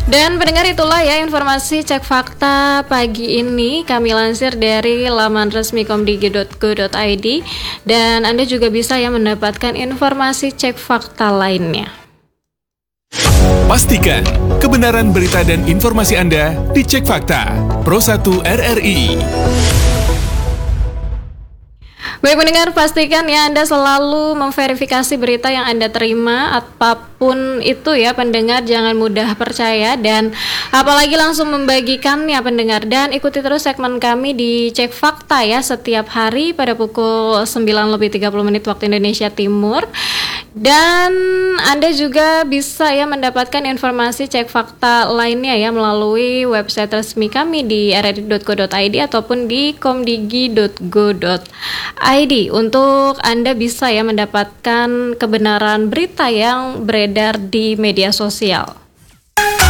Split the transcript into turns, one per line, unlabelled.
Dan pendengar, itulah ya informasi cek fakta pagi ini kami lansir dari laman resmi komdigi.go.id, dan Anda juga bisa ya mendapatkan informasi cek fakta lainnya.
Pastikan kebenaran berita dan informasi Anda dicek fakta. Pro 1 RRI.
Baik pendengar, pastikan ya Anda selalu memverifikasi berita yang Anda terima, apapun itu ya pendengar, jangan mudah percaya dan apalagi langsung membagikannya pendengar. Dan ikuti terus segmen kami di Cek Fakta ya setiap hari pada pukul 9:30 waktu Indonesia Timur. Dan Anda juga bisa ya mendapatkan informasi cek fakta lainnya ya melalui website resmi kami di rri.co.id ataupun di komdigi.go.id. Untuk Anda bisa ya mendapatkan kebenaran berita yang beredar di media sosial.